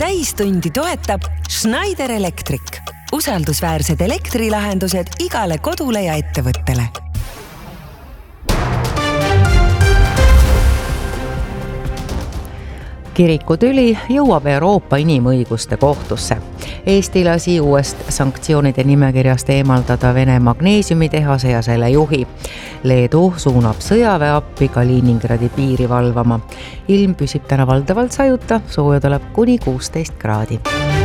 täistundi toetab Schneider Electric. Usaldusväärsed elektrilahendused igale kodule ja ettevõttele. Kirikutüli jõuab Euroopa Inimõiguste Kohtusse. Eesti lasi uuest sanktsioonide nimekirjast eemaldada Vene magneesiumitehase ja selle juhi. Leedu suunab sõjaväe appi Kaliningradi piiri valvama. Ilm püsib täna valdavalt sajuta, sooja tuleb kuni 16 kraadi.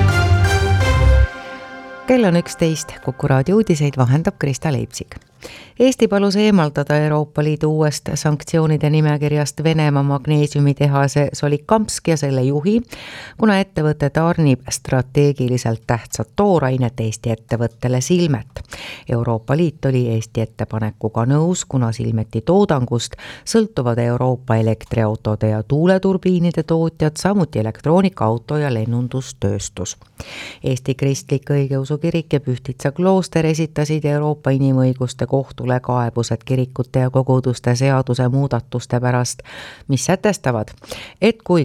Kell on 11, Kuku raadio uudiseid vahendab Krista Leipsik. Eesti palus eemaldada Euroopa Liidu uuest sanktsioonide nimekirjast Venemaa magneesiumitehase Solikamsk ja selle juhi, kuna ettevõte tarnib strateegiliselt tähtsat toorainet Eesti ettevõttele Silmet. Euroopa Liit oli Eesti ettepanekuga nõus, kuna Silmeti toodangust sõltuvad Euroopa elektriautode ja tuuleturbiinide tootjad, samuti elektroonikaauto ja lennundustööstus. Eesti Kristlik Õigeusu Kirik ja Pühtitsa klooster esitasid Euroopa Inimõiguste Kohtule kaebused kirikute ja koguduste seaduse muudatuste pärast, mis sätestavad, et kui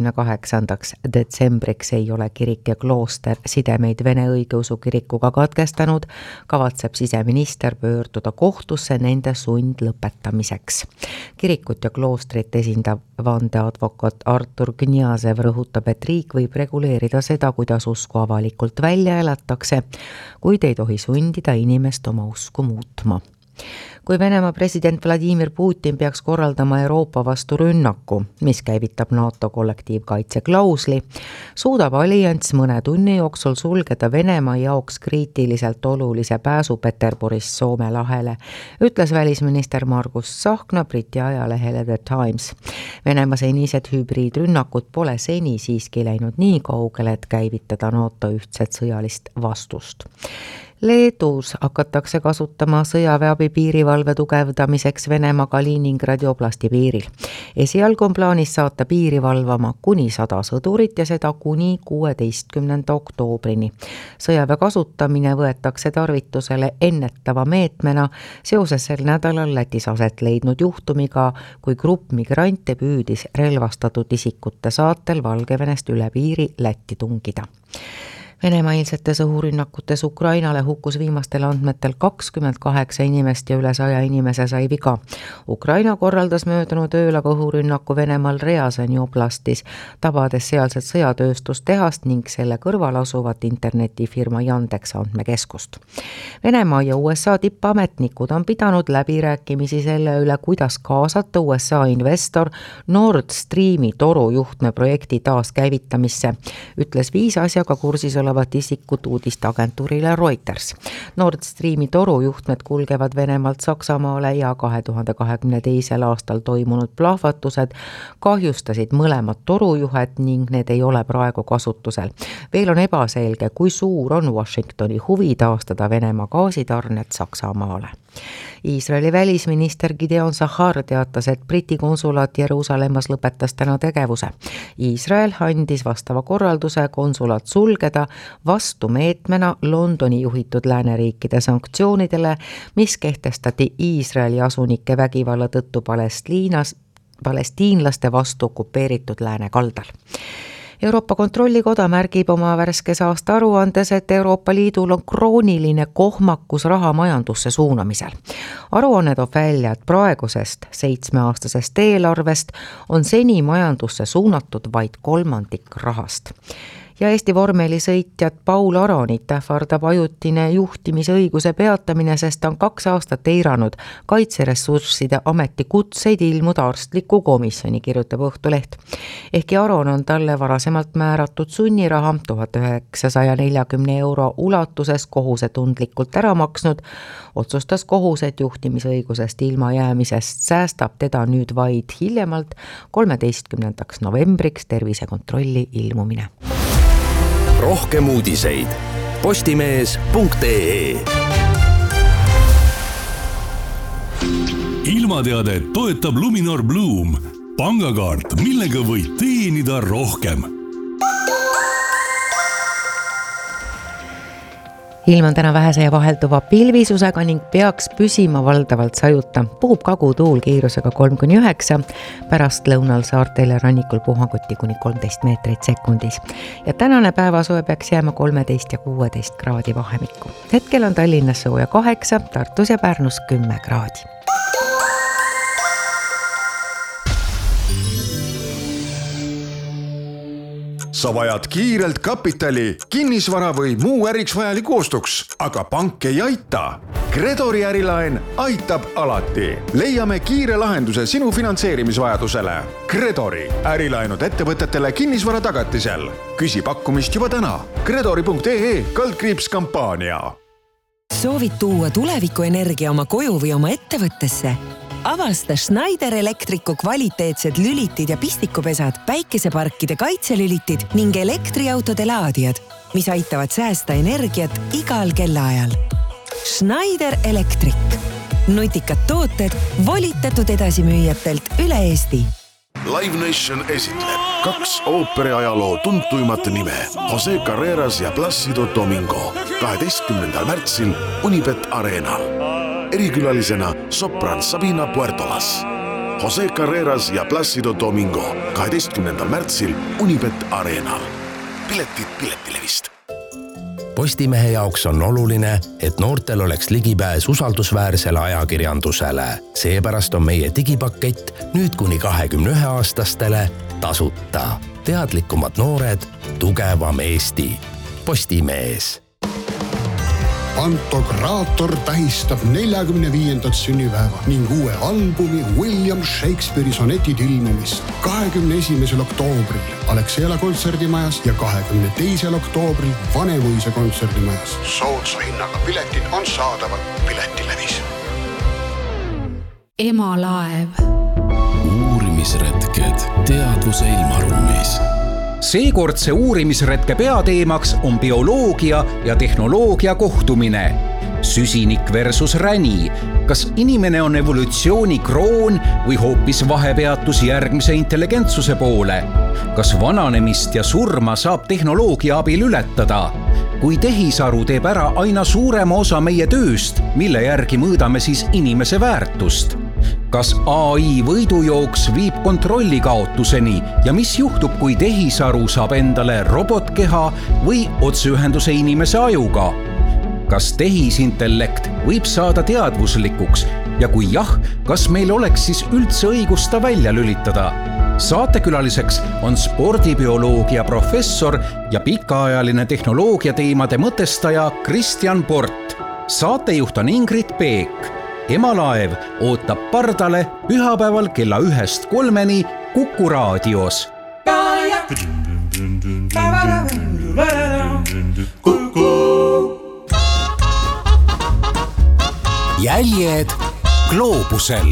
28. detsembriks ei ole kirik ja klooster sidemeid Vene Õigeusu Kirikuga katkestanud, kavatseb siseminister pöörduda kohtusse nende sundlõpetamiseks. Kirikut ja kloostrit esindav vandeadvokaat Artur Kniazev rõhutab, et riik võib reguleerida seda, kuidas usku avalikult välja elatakse, kuid ei tohi sundida inimest oma usku muutma. Kui Venemaa president Vladimir Putin peaks korraldama Euroopa vastu rünnaku, mis käivitab NATO kollektiivkaitse klausli, suudab allianss mõne tunni jooksul sulgeda Venemaa jaoks kriitiliselt olulise pääsu Peterburist Soome lahele, ütles välisminister Margus Tsahkna Briti ajalehele The Times. Venemaa senised hübriidrünnakud pole seni siiski läinud nii kaugele, et käivitada NATO ühtset sõjalist vastust. Leedus hakatakse kasutama sõjaväeabi piirivalve tugevdamiseks Venemaa Kaliningradi oblasti piiril. Esialgu on plaanis saata piiri valvama kuni 100 sõdurit ja seda kuni 16. oktoobrini. Sõjaväe kasutamine võetakse tarvitusele ennetava meetmena seoses sel nädalal Lätis aset leidnud juhtumiga, kui grupp migrante püüdis relvastatud isikute saatel Valgevenest üle piiri Lätti tungida. Venemaa eilsetes õhurünnakutes Ukrainale hukkus viimastel andmetel 28 inimest ja üle 100 inimese sai viga. Ukraina korraldas möödunud ööl aga õhurünnaku Venemaal Ryazani oblastis, tabades sealset sõjatööstustehast ning selle kõrval asuvat internetifirma Yandex andmekeskust. Venemaa ja USA tippametnikud on pidanud läbirääkimisi selle üle, kuidas kaasata USA investor Nord Streami toru juhtmeprojekti taaskäivitamisse, ütles 5 asjaga kursis olevat isikut uudisteagentuurile Reuters. Nord Streami toru juhtmed kulgevad Venemaalt Saksamaale ja 2022. aastal toimunud plahvatused kahjustasid mõlemad torujuhet ning need ei ole praegu kasutusel. Veel on ebaselge, kui suur on Washingtoni huvi taastada Venemaa gaasitarnet Saksamaale. Iisraeli välisminister Gideon Sahar teatas, et Briti konsulaat Jeruusalemmas lõpetas täna tegevuse. Iisrael andis vastava korralduse konsulaat sulgeda vastumeetmena Londoni juhitud lääneriikide sanktsioonidele, mis kehtestati Iisraeli asunike vägivalla tõttu palestiinlaste vastu okupeeritud lääne kaldal. Euroopa Kontrollikoda märgib oma värskes aasta aruandes, et Euroopa Liidul on krooniline kohmakus raha majandusse suunamisel. Aruanne toob välja, et praegusest 7-aastasest eelarvest on seni majandusse suunatud vaid 1/3 rahast. Ja Eesti vormelisõitjat Paul Aronit ähvardab ajutine juhtimisõiguse peatamine, sest on 2 aastat eiranud Kaitseressursside Ameti kutseid ilmuda arstliku komisjoni, kirjutab Õhtuleht. Ehkki Aron on talle varasemalt määratud sunniraha 1940 euro ulatuses kohusetundlikult ära maksnud, otsustas kohus, et juhtimisõigusest ilma jäämisest säästab teda nüüd vaid hiljemalt 13. novembriks tervisekontrolli ilmumine. Rohkem uudiseid postimees.ee. Ilmateadet toetab Luminor Bloom, pangakaart, millega võid teenida rohkem. ilm on täna vähese ja vahelduva pilvisusega ning peaks püsima valdavalt sajuta. Puhub kagutuul kiirusega 3-9, pärast lõunal saartel ja rannikul puhanguti kuni 13 meetrit sekundis. Ja tänane päevasoe peaks jääma 13 ja 16 kraadi vahemikku. Hetkel on Tallinnas sooja 8, Tartus ja Pärnus 10 kraadi. Sa vajad kiirelt kapitali, kinnisvara või muu äriks vajaliku ostuks, aga pank ei aita. Credori ärilaen aitab alati. Leiame kiire lahenduse sinu finantseerimisvajadusele. Credori ärilaenud ettevõtetele kinnisvara tagatisel. Küsi pakkumist juba täna. Credori.ee/kampaania. Soovid tuua tulevikuenergia oma koju või oma ettevõttesse? Avasta Schneider Electricu kvaliteetsed lülitid ja pistikupesad, päikeseparkide kaitselülitid ning elektriautode laadijad, mis aitavad säästa energiat igal kellaajal. Schneider Electric. Nutikad tooted volitatud edasimüüjatelt üle Eesti. Live Nation esitleb 2 ooperiajaloo tuntuimat nime Jose Carreras ja Plácido Domingo 12. märtsil Unibet Arenal. Erikülalisena sopran Sabina Puertolas. Jose Carreras ja Plácido Domingo 12. märtsil Unibet Arenal. Piletid Piletilevist. Postimehe jaoks on oluline, et noortel oleks ligipääs usaldusväärsele ajakirjandusele. Seepärast on meie digipakett nüüd kuni 21-aastastele tasuta. Teadlikumad noored, tugevam Eesti. Postimees. Pantokraator tähistab 45. sünnipäeva ning uue albumi William Shakespeare'i sonetid ilmumist 21. oktoobril Alexela kontserdimajas ja 22. oktoobril Vanemuise kontserdimajas. Soodsa hinnaga piletid on saadaval Piletilevis. Emalaev. Uurimisretked teadvuse ilmaruumis. Seekordse uurimisretke peateemaks on bioloogia ja tehnoloogia kohtumine. Süsinik versus räni. Kas inimene on evolutsiooni kroon või hoopis vahepeatus järgmise intelligentsuse poole? Kas vananemist ja surma saab tehnoloogia abil ületada? Kui tehisaru teeb ära aina suurema osa meie tööst, mille järgi mõõdame siis inimese väärtust? Kas AI võidujooks viib kontrolli kaotuseni ja mis juhtub, kui tehisaru saab endale robotkeha või otseühenduse inimese ajuga? Kas tehisintellekt võib saada teadvuslikuks ja kui jah, kas meil oleks siis üldse õigus ta välja lülitada? Saatekülaliseks on spordibioloogia professor ja pikaajaline tehnoloogia teemade mõtestaja Kristjan Port. Saatejuht on Ingrid Peek. Emalaev ootab pardale pühapäeval kella 1-3 Kuku raadios. Jäljed gloobusel.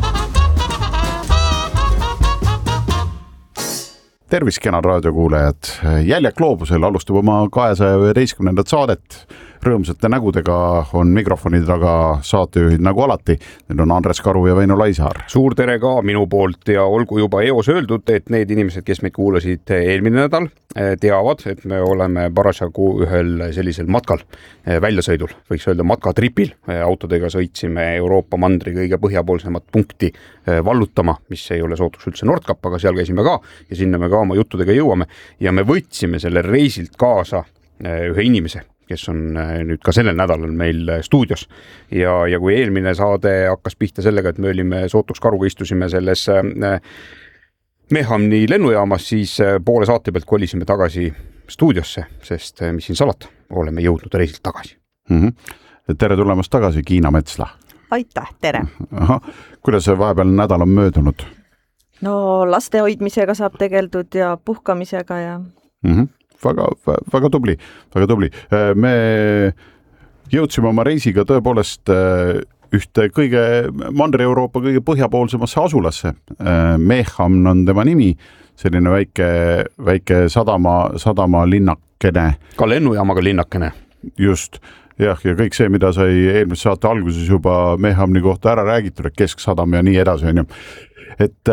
Tervis, kenad raadiokuulajad. Jäljed gloobusel alustab oma 211. saadet. Rõõmsate nägudega on mikrofonid taga saatejuhid nagu alati. Need on Andres Karu ja Väino Laisaar. Suur tere ka minu poolt ja olgu juba eos öeldud, et need inimesed, kes meid kuulasid eelmine nädal, teavad, et me oleme parasjagu ühel sellisel matkal väljasõidul, võiks öelda matkatripil. Autodega sõitsime Euroopa mandri kõige põhjapoolsemat punkti vallutama, mis ei ole sootuks üldse Nordkap, aga seal käisime ka ja sinna me ka oma juttudega jõuame. Ja me võtsime selle reisilt kaasa ühe inimese, kes on nüüd ka sellel nädalal meil stuudios. Ja kui eelmine saade hakkas pihta sellega, et me olime sootuks karuga istusime selles Mehamni lennujaamas, siis poole saate pealt kolisime tagasi stuudiosse, sest mis siin salata, oleme jõudnud reisilt tagasi. Tere tulemast tagasi, Kiina Metsla. Aitäh, tere. Kuidas see vahepeal nädal on möödunud? No laste hoidmisega saab tegeldud ja puhkamisega ja... Väga tubli, väga tubli. Me jõudsime oma reisiga tõepoolest ühte Mandri-Euroopa kõige põhjapoolsemasse asulasse. Meham on tema nimi, selline väike sadama linnakene. Ka lennujaamaga linnakene. Just. jah, ja kõik see, mida sai eelmise saate alguses juba Mehamni kohta ära räägitud, et Kesksadam ja nii edasi, on ju. Et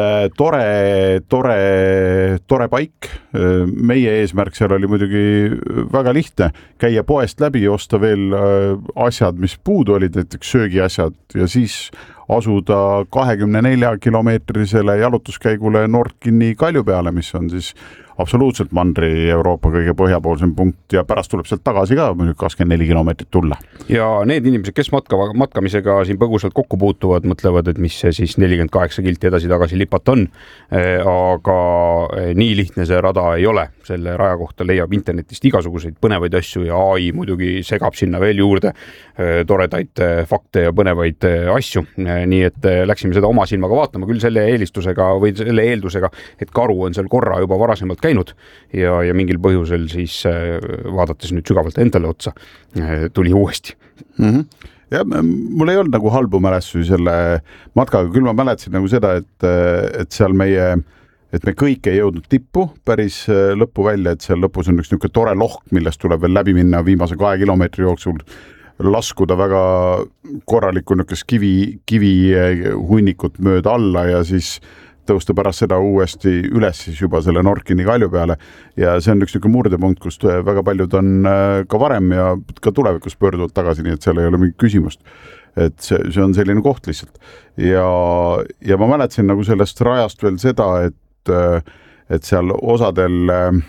tore paik. Meie eesmärk seal oli muidugi väga lihtne, käia poest läbi, osta veel asjad, mis puudu olid, näiteks söögiasjad ja siis asuda 24-kilomeetrisele jalutuskäigule Nordkini kalju peale, mis on siis absoluutselt Mandri-Euroopa kõige põhjapoolsem punkt ja pärast tuleb sealt tagasi ka 24 kilomeetrit tulla. Ja need inimesed, kes matkamisega siin põgusalt kokku puutuvad, mõtlevad, et mis see siis 48 kilti edasi-tagasi lipat on, aga nii lihtne see rada ei ole. Selle raja kohta leiab internetist igasuguseid põnevaid asju ja AI muidugi segab sinna veel juurde toredaid fakte ja põnevaid asju. Nii et läksime seda oma silmaga vaatama, küll selle eelistusega või selle eeldusega, et Karu on seal korra juba varasemalt käinud ja mingil põhjusel siis vaadates nüüd sügavalt endale otsa tuli uuesti. Ja mul ei olnud nagu halbu mälestusi selle matkaga, küll ma mäletasin nagu seda, et seal et me kõik ei jõudnud tippu päris lõppu välja, et seal lõpus on üks niisugune tore lohk, millest tuleb veel läbi minna viimase 2 kilomeetri jooksul, laskuda väga korralikku niisugust kivi hunnikut mööda alla ja siis tõusta pärast seda uuesti üles siis juba selle Nordkini kalju peale ja see on üks niisugune murdepunkt, kust väga paljud on ka varem ja ka tulevikus pöörduvad tagasi, nii et seal ei ole mingit küsimust. Et see on selline koht lihtsalt. Ja ma mäletasin nagu sellest rajast veel seda, et seal osadel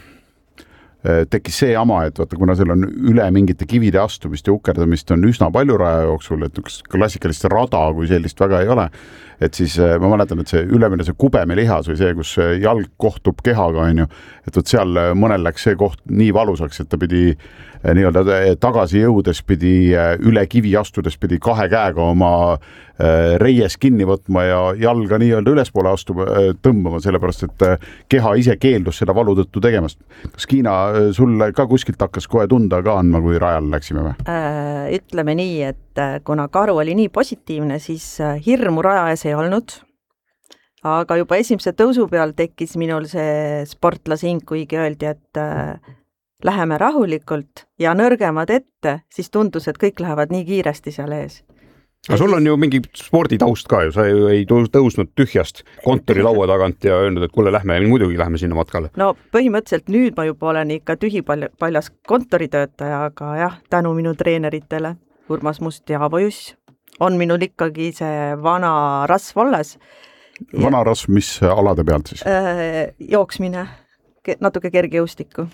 tekkis see jama, et vaata, kuna seal on üle mingite kivide astumist ja ukerdamist on üsna palju raja jooksul, et üks klassikalist rada kui sellist väga ei ole, et siis ma mäletan, et see ülemine see kubemelihas või see, kus jalg kohtub kehaga, on ju, et seal mõnel läks see koht nii valusaks, et ta pidi nii-öelda tagasi jõudes pidi üle kivi astudes pidi 2 käega oma reies kinni võtma ja jalga nii-öelda ülespoole tõmbama, sellepärast, et keha ise keeldus seda valu tõttu tegemast. Kas Kiina sulle ka kuskilt hakkas kohe tunda ka andma, kui rajal läksime või? Ütleme nii, et kuna Karu oli nii positiivne, siis hirmu raja ees ei olnud, aga juba esimese tõusu peal tekkis minul see sportlasing, kuigi öeldi, et läheme rahulikult ja nõrgemad ette, siis tundus, et kõik lähevad nii kiiresti seal ees. Aga sul on ju mingi sporditaust ka ju, sa ju ei tõusnud tühjast kontori laua tagant ja öelnud, et kuule, muidugi lähme sinna matkale. No põhimõtteliselt nüüd ma juba olen ikka tühipaljas kontoritöötaja, aga jah, tänu minu treeneritele, Urmas Must ja Aavo Juss, on minul ikkagi see vana rasv alles. Vana rasv, mis alade pealt siis? Jooksmine, natuke kergejõustikku.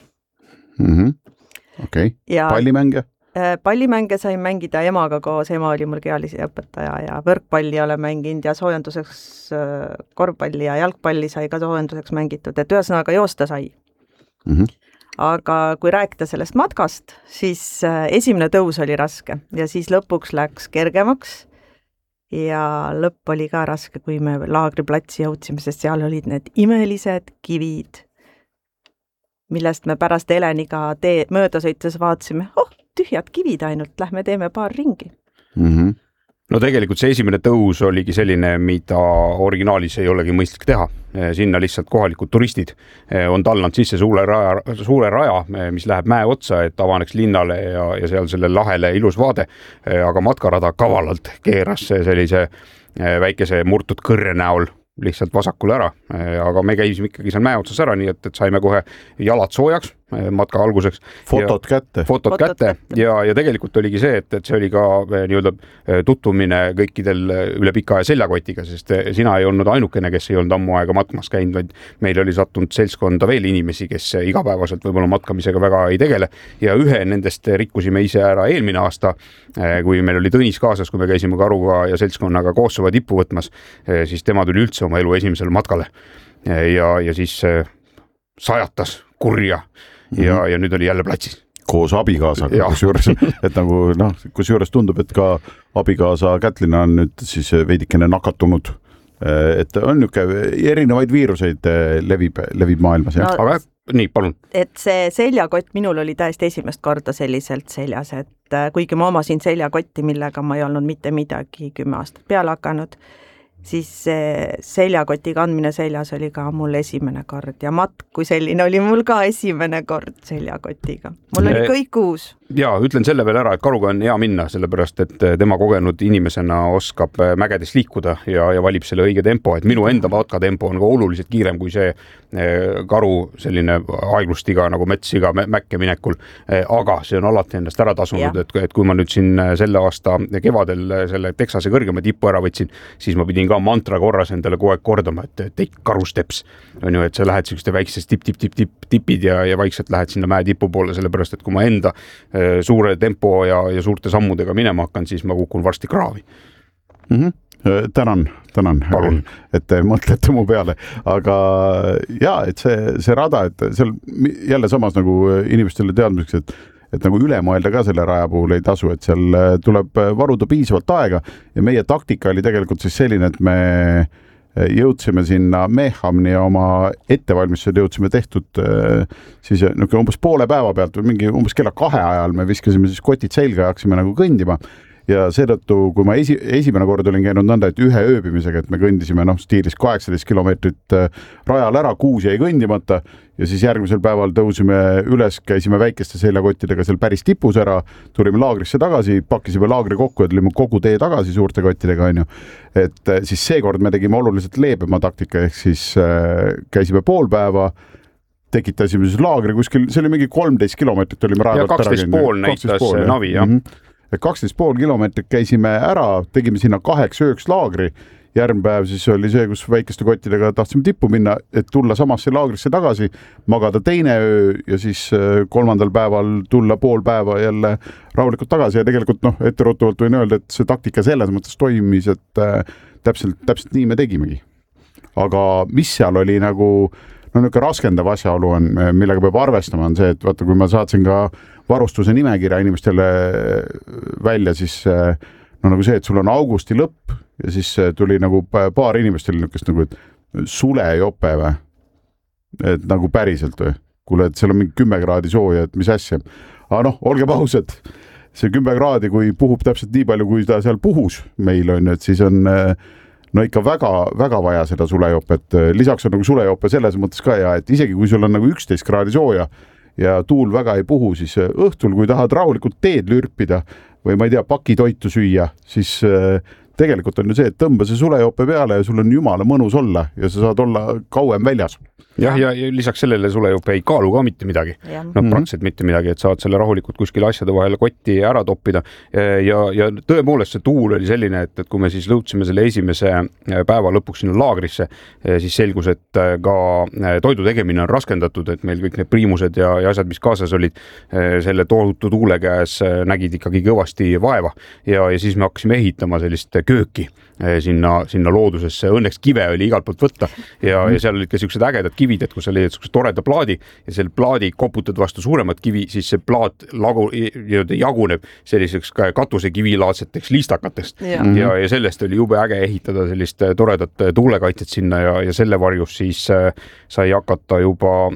Okei. Pallimänge? Pallimänge sain mängida emaga koos, ema oli mul kehalise õpetaja ja võrkpalli olen mänginud ja soojenduseks korvpalli ja jalgpalli sai ka soojenduseks mängitud, et ühesõnaga joosta sai. Aga kui rääkida sellest matkast, siis esimene tõus oli raske ja siis lõpuks läks kergemaks ja lõpp oli ka raske, kui me laagriplatsi jõudsime, sest seal olid need imelised kivid, millest me pärast Heleniga mööda sõites vaatasime, tühjad kivid ainult, lähme teeme paar ringi. No tegelikult see esimene tõus oligi selline, mida originaalis ei olegi mõistlik teha. Sinna lihtsalt kohalikud turistid on tallanud sisse suure raja, mis läheb mäe otsa, et avaneks linnale ja seal selle lahele ilus vaade, aga matkarada kavalalt keeras sellise väikese murtud kõrre näol lihtsalt vasakule ära, aga me käisime ikkagi seal mäe otsas ära, nii et saime kohe jalad soojaks matka alguseks. Fotod kätte ja tegelikult oligi see, et see oli ka nii-öelda tutvumine kõikidel üle pika aja seljakotiga, sest sina ei olnud ainukene, kes ei olnud ammu aega matkamas käinud, vaid meil oli sattunud seltskonda veel inimesi, kes igapäevaselt võib-olla matkamisega väga ei tegele ja ühe nendest rikkusime ise ära eelmine aasta, kui meil oli Tõnis kaasas, kui me käisime Karuga ja seltskonnaga Kosovo tippu võtmas, siis tema tuli üldse oma elu esimesele matkale ja siis sajatas kurja ja nüüd oli jälle platsis. Koos abikaasaga, kusjuures, et nagu kusjuures tundub, et ka abikaasa Kätlina on nüüd siis veidikene nakatunud, et on erinevaid viiruseid levib maailmas. No, aga nii, palun. Et see seljakott minul oli täiesti esimest korda selliselt seljas, et kuigi ma omasin seljakotti, millega ma ei olnud mitte midagi 10 aastat peale hakanud, siis seljakoti kandmine seljas oli ka mul esimene kord ja matk kui selline oli mul ka esimene kord seljakotiga. Mul oli kõik uus. Ja ütlen selle veel ära, et Karuga on hea minna, sellepärast et tema kogenud inimesena oskab mägedes liikuda ja valib selle õige tempo, et minu enda matkatempo on ka oluliselt kiirem kui see Karu selline aeglustiga nagu metssiga mäkke minekul, aga see on alati endast ära tasunud, et kui ma nüüd siin selle aasta kevadel selle Texase kõrgema tipu ära võtsin, siis ma pidin ka mantra korras endale kogu aeg kordama, et take Karu steps, on ju, et sa lähed sellised väiksest tipid ja vaikselt lähed sinna mäe tipu poole, sellepärast et kui ma enda suure tempo ja suurte sammudega minema hakkan, siis ma kukun varsti kraavi. Tänan, et te mõtlete mu peale, aga et see rada, et seal jälle samas nagu inimestele teadmiseks, et nagu üle mõelda ka selle raja puhul ei tasu, et seal tuleb varuda piisavalt aega ja meie taktika oli tegelikult siis selline, et me jõudsime sinna Mehamni ja oma ettevalmistused jõudsime tehtud siis umbes poole päeva pealt või mingi umbes kella 2 ajal me viskasime siis kotid selga ja hakkasime nagu kõndima ja seetõttu, kui ma esimene kord olin käinud nõnda, et ühe ööbimisega, et me kõndisime stiilis 18 kilomeetrit rajal ära, 6 jäi kõndimata ja siis järgmisel päeval tõusime üles, käisime väikeste seljakottidega seal päris tipus ära, tulime laagrisse tagasi, pakkisime laagri kokku ja tulime kogu tee tagasi suurte kottidega, on ju. Et siis seekord me tegime oluliselt leebema taktika, ehk siis käisime pool päeva, tekitasime siis laagri kuskil, see oli mingi 13 kilomeetrit olime rajalt ära. Ja 12,5 näitas navi, jah. 12,5 kilomeetrit käisime ära, tegime sinna 8 ööks laagri, järgmine päev siis oli see, kus väikeste kottidega tahtsime tippu minna, et tulla samasse laagrisse tagasi, magada teine öö ja siis kolmandal päeval tulla pool päeva jälle rahulikult tagasi ja tegelikult etteruttuvalt võin öelda, et see taktika selles mõttes toimis, et täpselt nii me tegimegi. Aga mis seal oli nagu niisugune raskendav asjaolu on, millega peab arvestama, on see, et vaata, kui ma saatsin ka varustuse nimekirja inimestele välja, siis nagu see, et sul on augusti lõpp ja siis tuli nagu paar inimestel niisugust nagu, et sulejope või? Et nagu päriselt või? Kuule, et seal on mingi 10 kraadi sooja, et mis asja. Aga olgem ausad, see 10 kraadi, kui puhub täpselt nii palju, kui ta seal puhus meil on, et siis on ikka väga vaja seda sulejopet. Lisaks on nagu sulejope selles mõttes ka ja, et isegi kui sul on nagu 11 kraadi sooja ja tuul väga ei puhu, siis õhtul, kui tahad rahulikult teed lürpida või ma ei tea, pakitoitu süüa, siis tegelikult on ju see, et tõmba see sulejope peale ja sul on jumala mõnus olla ja sa saad olla kauem väljas. Ja lisaks sellele sulejope ei kaalu ka mitte midagi. Praktiliselt mitte midagi, et saad selle rahulikult kuskil asjade vahele kotti ära toppida. Ja tõepoolest see tuul oli selline, et kui me siis lõudsime selle esimese päeva lõpuks sinna laagrisse, siis selgus, et ka toidu tegemine on raskendatud, et meil kõik need priimused ja asjad, mis kaasas olid, selle tohutu tuule käes nägid ikkagi kõvasti vaeva ja siis me hakkasime ehitama sellist kööki sinna loodusesse. Õnneks kive oli igalt poolt võtta ja seal olid ka sellised ägedad kivid, et kui sa leiad sellised toreda plaadi ja selle plaadi koputad vastu suuremat kivi, siis see plaat jaguneb selliseks katusekivilaadseteks liistakatest ja sellest oli jube äge ehitada sellist toredat tuulekaitset sinna ja selle varjus siis sai hakata juba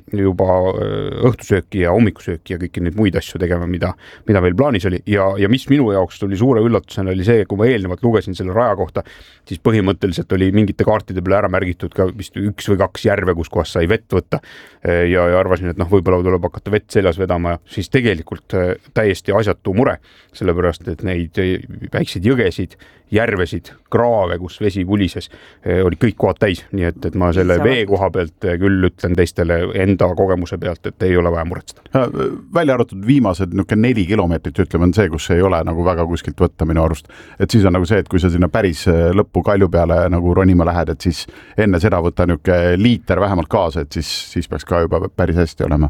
õhtusööki ja hommikusööki ja kõiki neid muid asju tegema, mida meil plaanis oli ja mis minu jaoks tuli suure üllatusena oli see, kui ma eelnevalt lugesin selle raja kohta, siis põhimõtteliselt oli mingite kaartide peale ära märgitud ka vist 1 või 2 järve, kus kohas sai vett võtta ja arvasin, et võib-olla tuleb hakata vett seljas vedama, siis tegelikult täiesti asjatu mure, sellepärast, et neid väikseid jõgesid, järvesid, kraave, kus vesi pulises, oli kõik kohad täis, nii et ma selle vee koha pealt küll ütlen teistele enda kogemuse pealt, et ei ole vaja muretseda. Välja arvatud viimased 4 kilomeetrit, ütleme, on see, kus ei ole nagu väga kuskilt võtta minu arust. Et siis on nagu see, et kui sa sinna päris lõppu kalju peale nagu ronima lähed, et siis enne seda võtta liiter vähemalt kaasa, et siis peaks ka juba päris hästi olema.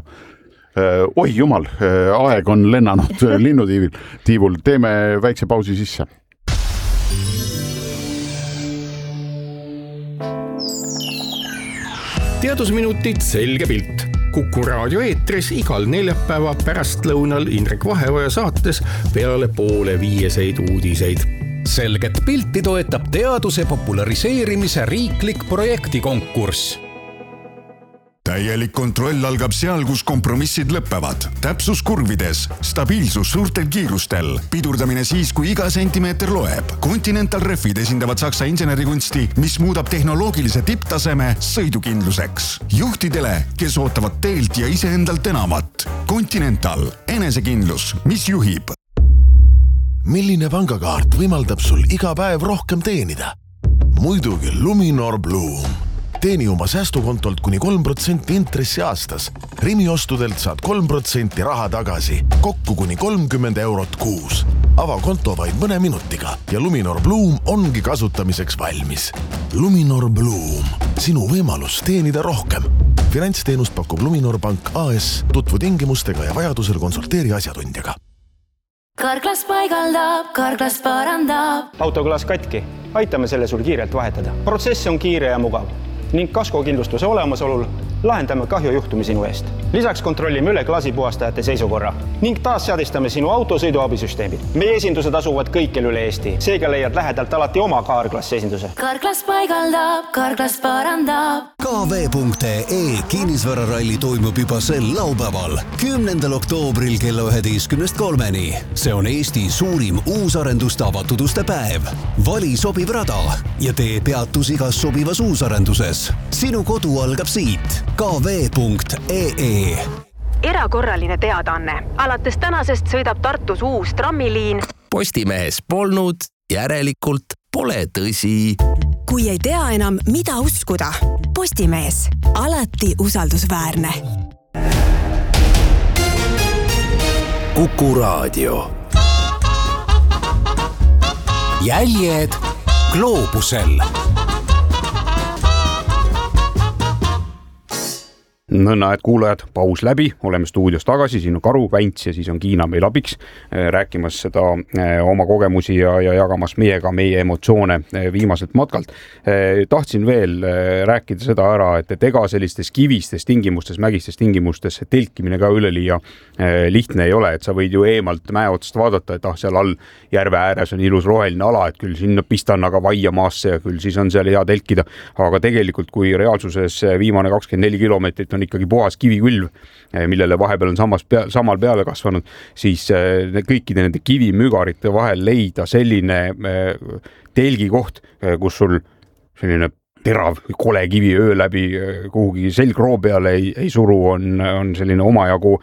Oi jumal, aeg on lennanud linnutiivul. Teeme väikse pausi sisse. Teadusminutid selge pilt. Kuku raadio eetris igal neljapäeva pärastlõunal Indrek Vaheoja saates peale 4:30 uudiseid. Selget pilti toetab teaduse populariseerimise riiklik projektikonkurss. täielik kontroll algab seal, kus kompromissid lõppevad. Täpsus kurvides, stabiilsus suurtel kiirustel, pidurdamine siis, kui iga sentimeeter loeb. Continental Refid esindavad Saksa insenerikunsti, mis muudab tehnoloogilise tipptaseme sõidukindluseks. Juhtidele, kes ootavad teelt ja iseendalt enamat. Continental, enesekindlus, mis juhib. Milline pangakaart võimaldab sul iga päev rohkem teenida? Muidugi Luminor Bloom. Teeni oma säästukontolt kuni 3% intressi aastas. Rimi ostudelt saad 3% raha tagasi, kokku kuni 30 eurot kuus. Ava konto vaid mõne minutiga ja Luminor Bloom ongi kasutamiseks valmis. Luminor Bloom, sinu võimalus teenida rohkem. Finantsteenust pakub Luminor Pank AS, tutvu tingimustega ja vajadusel konsulteeri asjatundjaga. Karklas paigaldab, Karklas parandab. Autoklaas katki, aitame selle sul kiirelt vahetada. Protsess on kiire ja mugav ning kaskokindlustuse olemasolul lahendame kahjujuhtumi sinu eest. Lisaks kontrollime üle klaasipuhastajate seisukorra ning taas seadistame sinu auto sõiduabisüsteemid. Meie esindused asuvad kõikjal üle Eesti, seega leiad lähedalt alati oma Karklas esinduse. Karklas paigaldab, Karklas parandab. KV.ee kinnisvararalli toimub juba sel laupäeval, 10. oktoobril kella 11:03. See on Eesti suurim uusarenduste avatud uste päev. Vali sobiv rada ja tee peatus igas sobivas uusarenduses. Sinu kodu algab siit. KV.ee Erakorraline teadaanne. Alates tänasest sõidab Tartus uus trammiliin. Postimehes polnud, järelikult pole tõsi. Kui ei tea enam, mida uskuda. Postimees. Alati usaldusväärne. Kuku Raadio. Jäljed gloobusel. Nõnda, et kuulajad, paus läbi, oleme stuudios tagasi, siin on Karu, Vänts ja siis on Kiina meil abiks rääkimas seda oma kogemusi ja jagamas meiega meie emotsioone viimaselt matkalt. Tahtsin veel rääkida seda ära, et ega sellistes kivistes tingimustes, mägistes tingimustes telkimine ka üleliia lihtne ei ole, et sa võid ju eemalt mäe otsast vaadata, et seal all järve ääres on ilus roheline ala, et küll sinna pistan aga vaia maasse ja küll siis on seal hea telkida, aga tegelikult kui reaalsuses viimane 24 kilomeetrit on ikkagi puhas kivikülv, millele vahepeal on samal peale kasvanud, siis kõikide nende kivimügarite vahel leida selline telgikoht, kus sul selline terav, kole kivi öö läbi kuhugi selgroo peale ei suru, on selline omajagu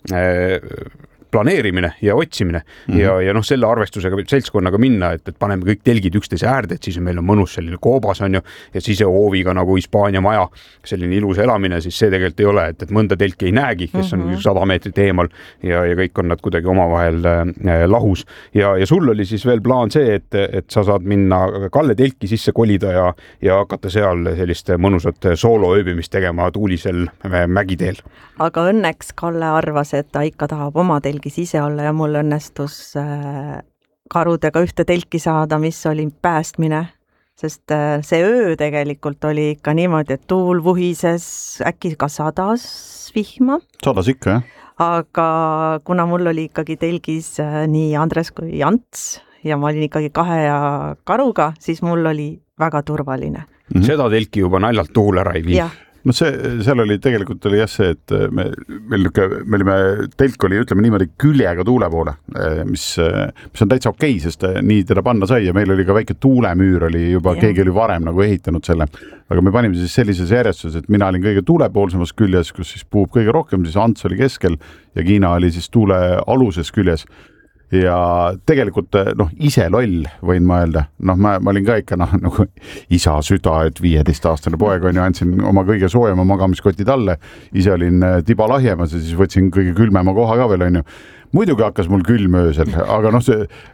planeerimine ja otsimine ja selle arvestusega seltskonnaga minna, et paneme kõik telgid üksteise äärde, et siis meil on mõnus selline koobas on ju ja sisehooviga nagu Hispaania maja, selline ilus elamine, siis see tegelikult ei ole, et mõnda telki ei näegi, kes on 100 meetrit eemal ja kõik on nad kuidagi omavahel lahus ja sul oli siis veel plaan see, et sa saad minna Kalle telki sisse kolida ja hakata seal sellist mõnusat sooloööbimist tegema tuulisel mägiteel. Aga õnneks Kalle arvas, et ta ikka tahab oma telgi ise olla ja mul õnnestus karudega ühte telki saada, mis oli päästmine, sest see öö tegelikult oli ikka niimoodi, et tuul vuhises, äkki ka sadas vihma. Sadas ikka, jah? Aga kuna mul oli ikkagi telgis nii Andres kui Ants ja ma olin ikkagi 2 karuga, siis mul oli väga turvaline. Seda telki juba naljalt tuul ära ei vii. No seal oli tegelikult oli jah see, et me olime, telk oli, ütleme niimoodi, küljega tuule poole, mis on täitsa okei, sest nii teda panna sai ja meil oli ka väike tuulemüür oli juba, keegi oli varem nagu ehitanud selle, aga me panime siis sellises järjestuses, et mina olin kõige tuulepoolsemas küljes, kus siis puhub kõige rohkem, siis Ants oli keskel ja Kiina oli siis tuule aluses küljes. Ja tegelikult ise loll võin ma öelda, ma olin ka ikka nagu isa süda, et 15-aastane poeg on ja andsin oma kõige soojama magamiskoti talle, ise olin tiba lahjemas ja siis võtsin kõige külmema koha ka veel on ju. Muidugi hakkas mul külm öösel, aga see